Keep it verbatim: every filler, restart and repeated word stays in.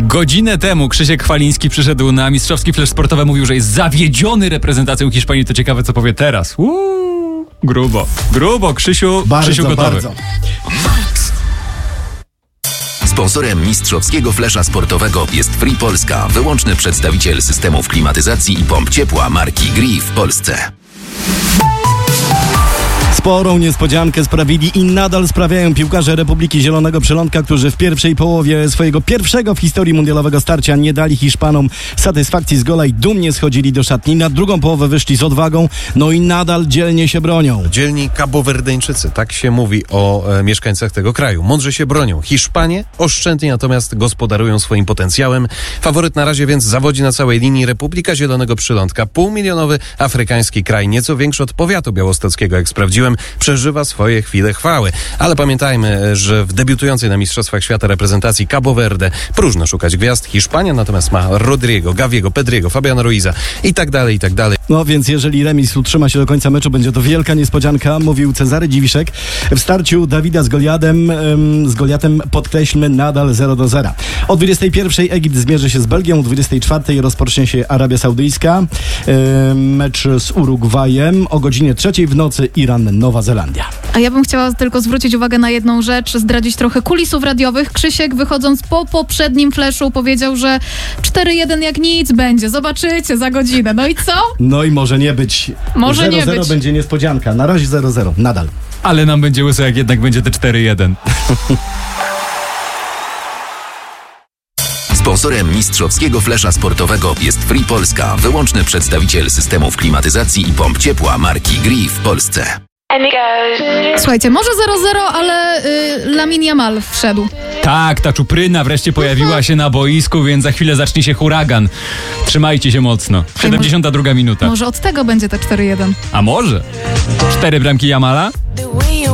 Godzinę temu Krzysiek Chwaliński przyszedł na mistrzowski flash sportowy, mówił, że jest zawiedziony reprezentacją Hiszpanii. To ciekawe, co powie teraz. Uuu, grubo, grubo, Krzysiu, bardzo, Krzysiu gotowy. Bardzo. Sponsorem mistrzowskiego flesza sportowego jest Free Polska, wyłączny przedstawiciel systemów klimatyzacji i pomp ciepła marki Gree w Polsce. Sporą niespodziankę sprawili i nadal sprawiają piłkarze Republiki Zielonego Przylądka, którzy w pierwszej połowie swojego pierwszego w historii mundialowego starcia nie dali Hiszpanom satysfakcji z gola i dumnie schodzili do szatni. Na drugą połowę wyszli z odwagą, no i nadal dzielnie się bronią. Dzielni Kabowerdeńczycy, tak się mówi o e, mieszkańcach tego kraju. Mądrze się bronią. Hiszpanie oszczędnie natomiast gospodarują swoim potencjałem. Faworyt na razie więc zawodzi na całej linii. Republika Zielonego Przylądka, półmilionowy afrykański kraj, nieco większy od powiatu białostockiego, jak sprawdziłem, przeżywa swoje chwile chwały. Ale pamiętajmy, że w debiutującej na Mistrzostwach Świata reprezentacji Cabo Verde próżno szukać gwiazd. Hiszpania natomiast ma Rodrigo, Gaviego, Pedriego, Fabiana Ruiza i tak dalej, i tak dalej. No więc jeżeli remis utrzyma się do końca meczu, będzie to wielka niespodzianka, mówił Cezary Dziwiszek. W starciu Dawida z Goliatem, ym, z Goliatem podkreślmy nadal zero do zera. O dwudziestej pierwszej Egipt zmierzy się z Belgią, o dwudziestej czwartej rozpocznie się Arabia Saudyjska, yy, mecz z Urugwajem, o godzinie trzeciej w nocy Iran, Nowa Zelandia. A ja bym chciała tylko zwrócić uwagę na jedną rzecz, zdradzić trochę kulisów radiowych. Krzysiek, wychodząc po poprzednim fleszu, powiedział, że cztery jeden jak nic będzie. Zobaczycie za godzinę. No i co? No i może nie być. Może nie zero zero być. będzie niespodzianka. Na razie zero zero. Nadal. Ale nam będzie łyso, jak jednak będzie te cztery jeden. Sponsorem mistrzowskiego flesza sportowego jest Free Polska, wyłączny przedstawiciel systemów klimatyzacji i pomp ciepła marki Gree w Polsce. Słuchajcie, może zero zero, ale y, Lamine Yamal wszedł. Tak, ta czupryna wreszcie pojawiła się na boisku, więc za chwilę zacznie się huragan. Trzymajcie się mocno. siedemdziesiąta druga minuta. Może od tego będzie te cztery jeden. A może? Cztery bramki Yamala?